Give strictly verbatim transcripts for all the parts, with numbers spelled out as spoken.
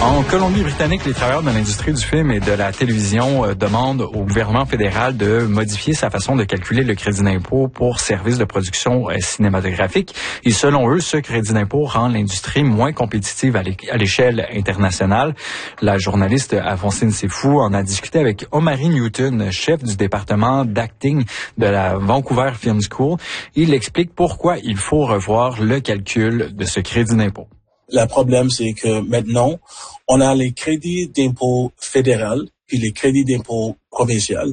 En Colombie-Britannique, les travailleurs de l'industrie du film et de la télévision euh, demandent au gouvernement fédéral de modifier sa façon de calculer le crédit d'impôt pour services de production euh, cinématographique. Et selon eux, ce crédit d'impôt rend l'industrie moins compétitive à l'échelle internationale. La journaliste Alphonsine Sefou en a discuté avec Omari Newton, chef du département d'acting de la Vancouver Film School. Il explique pourquoi il faut revoir le calcul de ce crédit d'impôt. Le problème, c'est que maintenant, on a les crédits d'impôt fédéral puis les crédits d'impôt provincial.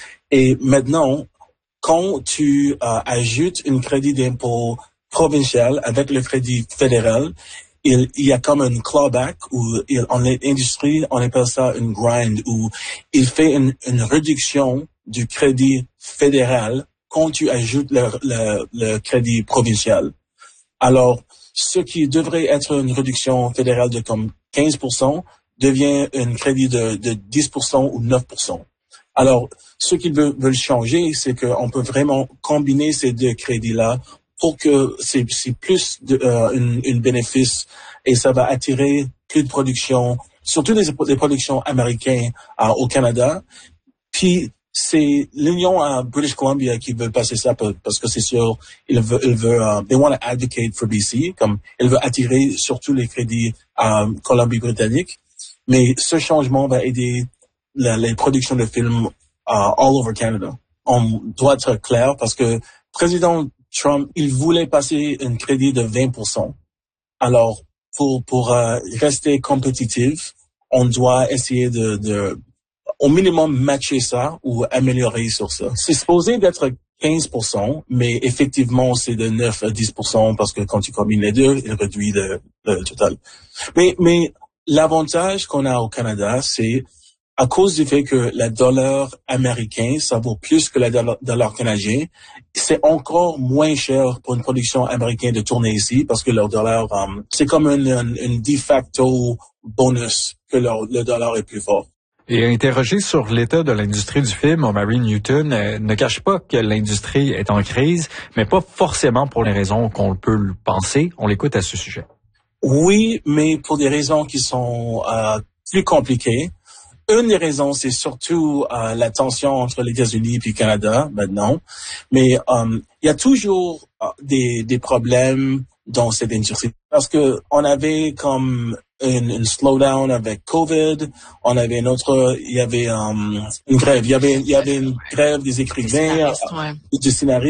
Et maintenant, quand tu euh, ajoutes un crédit d'impôt provincial avec le crédit fédéral, il, il y a comme un clawback où il, en l'industrie, on appelle ça une grind, où il fait une, une réduction du crédit fédéral quand tu ajoutes le, le, le crédit provincial. Alors, ce qui devrait être une réduction fédérale de comme quinze pour cent devient un crédit de, de dix pour cent ou neuf pour cent. Alors, ce qu'ils veulent, veulent changer, c'est qu'on peut vraiment combiner ces deux crédits-là pour que c'est, c'est plus de, euh, une, une bénéfice et ça va attirer plus de production, surtout des, des productions américaines euh, au Canada. Puis, c'est l'Union à British Columbia qui veut passer ça parce que c'est sûr, ils veulent, ils veulent, uh, they want to advocate for B C, comme ils veulent attirer surtout les crédits à um, Colombie-Britannique. Mais ce changement va aider la, les productions de films uh, all over Canada. On doit être clair parce que président Trump, il voulait passer un crédit de vingt pour cent. Alors, pour pour uh, rester compétitif, on doit essayer de, de au minimum matcher ça ou améliorer sur ça. C'est supposé d'être quinze pour cent, mais effectivement, c'est de neuf à dix pour cent parce que quand tu combines les deux, il réduit le, le total. Mais, mais l'avantage qu'on a au Canada, c'est à cause du fait que le dollar américain, ça vaut plus que le dollar, dollar canadien, c'est encore moins cher pour une production américaine de tourner ici parce que leur dollar, um, c'est comme un, un, un de facto bonus que leur, le dollar est plus fort. Et interrogé sur l'état de l'industrie du film, Omari Newton euh, ne cache pas que l'industrie est en crise, mais pas forcément pour les raisons qu'on peut le penser. On l'écoute à ce sujet. Oui, mais pour des raisons qui sont euh, plus compliquées. Une des raisons, c'est surtout euh, la tension entre les États-Unis et le Canada maintenant. Mais euh, il y a toujours euh, des, des problèmes dans cette industrie parce que on avait comme une, une slowdown avec COVID, on avait une autre, il y avait um, une grève, il y avait il y avait une grève des écrivains, des scénaristes, ouais. des scénaristes.